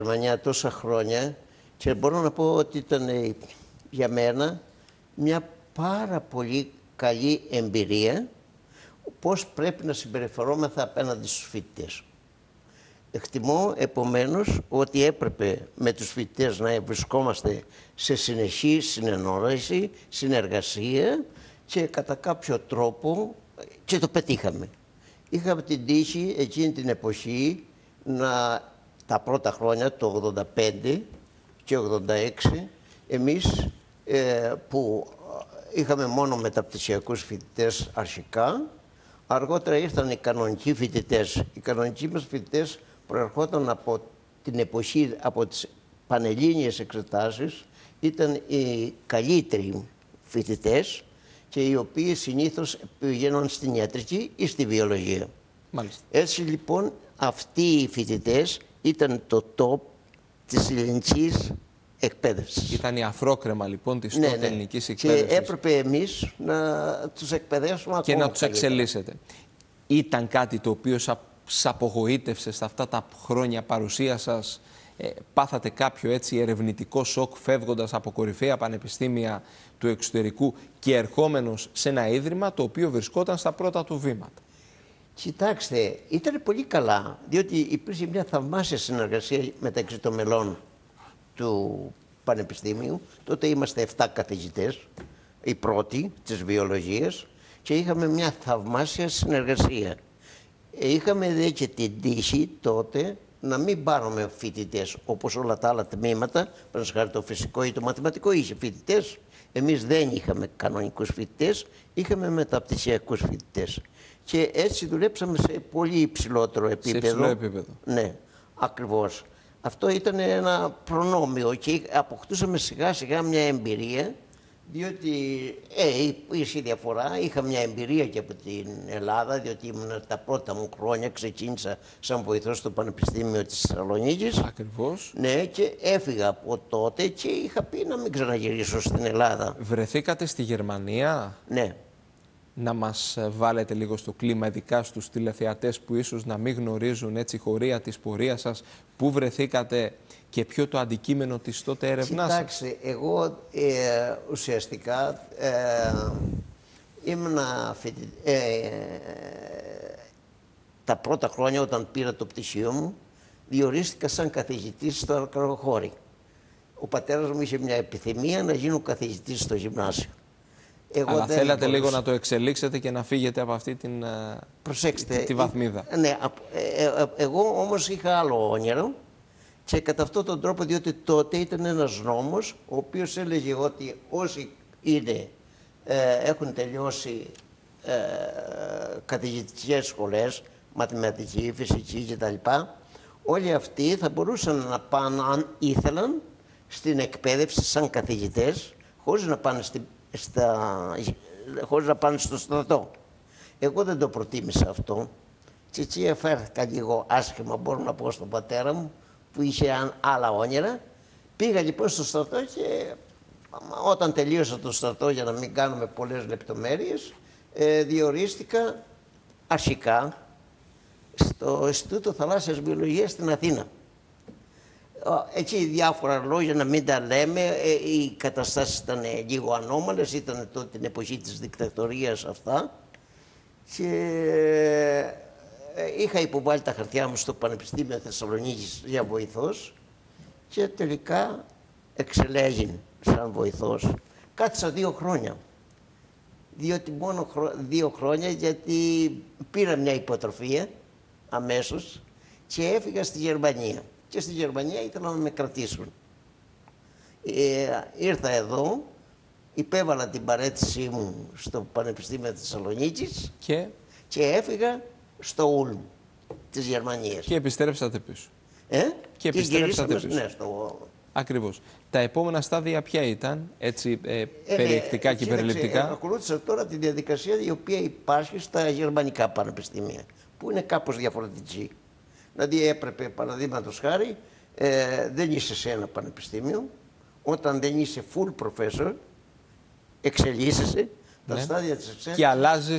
Γερμανία τόσα χρόνια και μπορώ να πω ότι ήταν για μένα μια πάρα πολύ καλή εμπειρία πώς πρέπει να συμπεριφερόμεθα απέναντι στους φοιτητές. Εκτιμώ επομένως ότι έπρεπε με τους φοιτητές να βρισκόμαστε σε συνεχή συνεννόηση, συνεργασία και κατά κάποιο τρόπο και το πετύχαμε. Είχαμε την τύχη εκείνη την εποχή τα πρώτα χρόνια, το 85 και 86, εμείς που είχαμε μόνο μεταπτυχιακούς φοιτητές αρχικά, αργότερα ήρθαν οι κανονικοί φοιτητές. Οι κανονικοί μας φοιτητές προερχόταν από την εποχή, από τις πανελλήνιες εξετάσεις, ήταν οι καλύτεροι φοιτητές και οι οποίοι συνήθως πηγαίνουν στην ιατρική ή στη βιολογία. Μάλιστα. Έτσι λοιπόν αυτοί οι φοιτητές ήταν το top της ελληνικής εκπαίδευσης. Ήταν η αφρόκρεμα λοιπόν της τότε ελληνικής εκπαίδευσης. Και έπρεπε εμείς να τους εκπαιδεύσουμε και ακόμα να τους εξελίσσετε. Ήταν κάτι το οποίο σας απογοήτευσε στα αυτά τα χρόνια παρουσία σας? Πάθατε κάποιο έτσι ερευνητικό σοκ φεύγοντας από κορυφαία πανεπιστήμια του εξωτερικού και ερχόμενος σε ένα ίδρυμα το οποίο βρισκόταν στα πρώτα του βήματα? Κοιτάξτε, ήταν πολύ καλά, διότι υπήρχε μια θαυμάσια συνεργασία μεταξύ των μελών του Πανεπιστήμιου. Τότε είμαστε 7 καθηγητές, οι πρώτοι της βιολογίας, και είχαμε μια θαυμάσια συνεργασία. Είχαμε δε και την τύχη τότε να μην πάρουμε φοιτητές όπως όλα τα άλλα τμήματα, παραδείγματος χάρη το φυσικό ή το μαθηματικό είχε φοιτητές. Εμείς δεν είχαμε κανονικούς φοιτητές, είχαμε μεταπτυχιακούς φοιτητές. Και έτσι δουλέψαμε σε πολύ υψηλότερο επίπεδο. Σε υψηλό επίπεδο. Ναι, ακριβώς. Αυτό ήταν ένα προνόμιο και αποκτούσαμε σιγά σιγά μια εμπειρία, διότι υπήρχε διαφορά. Είχα μια εμπειρία και από την Ελλάδα, διότι ήμουν τα πρώτα μου χρόνια, ξεκίνησα σαν βοηθός στο Πανεπιστήμιο της Θεσσαλονίκης. Ακριβώς. Ναι, και έφυγα από τότε και είχα πει να μην ξαναγυρίσω στην Ελλάδα. Βρεθήκατε στη Γερμανία? Ναι. Να μας βάλετε λίγο στο κλίμα, ειδικά στους τηλεθεατές που ίσως να μην γνωρίζουν έτσι χωρία της πορείας σας, πού βρεθήκατε και ποιο το αντικείμενο της τότε έρευνάς σας? Κοιτάξτε, εγώ ουσιαστικά ήμουνα τα πρώτα χρόνια όταν πήρα το πτυχίο μου, διορίστηκα σαν καθηγητής στο Αρκαδοχώρι. Ο πατέρας μου είχε μια επιθυμία να γίνω καθηγητής στο γυμνάσιο. Αλλά θέλατε λίγο να το εξελίξετε και να φύγετε από αυτή τη βαθμίδα. Ναι, εγώ όμως είχα άλλο όνειρο και κατά αυτόν τον τρόπο, διότι τότε ήταν ένας νόμος ο οποίος έλεγε ότι όσοι έχουν τελειώσει καθηγητικές σχολές, μαθηματική, φυσική κτλ., όλοι αυτοί θα μπορούσαν να πάνε, αν ήθελαν, στην εκπαίδευση σαν καθηγητές, χωρίς να πάνε χωρίς να πάνε στο στρατό. Εγώ δεν το προτίμησα αυτό και έτσι έφερθηκα λίγο άσχημα, μπορώ να πω, στον πατέρα μου που είχε άλλα όνειρα. Πήγα λοιπόν στο στρατό και όταν τελείωσα το στρατό, για να μην κάνουμε πολλές λεπτομέρειες, διορίστηκα αρχικά στο Ινστιτούτο Θαλάσσιας Βιολογίας στην Αθήνα. Εκεί διάφορα λόγια να μην τα λέμε, οι καταστάσεις ήταν λίγο ανώμαλες, ήταν τότε την εποχή της δικτατορίας αυτά και είχα υποβάλει τα χαρτιά μου στο Πανεπιστήμιο Θεσσαλονίκης για βοηθός και τελικά εξελέγην σαν βοηθός. Κάθισα 2 χρόνια, διότι μόνο 2 χρόνια, γιατί πήρα μια υποτροφία αμέσως και έφυγα στη Γερμανία. Και στη Γερμανία ήθελαν να με κρατήσουν. Ήρθα εδώ, υπέβαλα την παραίτησή μου στο Πανεπιστήμιο Θεσσαλονίκης και έφυγα στο Ούλμ της Γερμανίας. Και επιστρέψατε πίσω. Και επιστρέψατε πίσω. Ναι, Ακριβώς. Τα επόμενα στάδια ποια ήταν, έτσι περιεκτικά και περιληπτικά? Ακολούθησα τώρα τη διαδικασία η οποία υπάρχει στα γερμανικά πανεπιστήμια, που είναι κάπως διαφορετική. Δηλαδή έπρεπε, παραδείγματος χάρη, δεν είσαι σε ένα πανεπιστήμιο, όταν δεν είσαι full professor, εξελίσσεσαι, τα στάδια της εξέλιξης. Και αλλάζει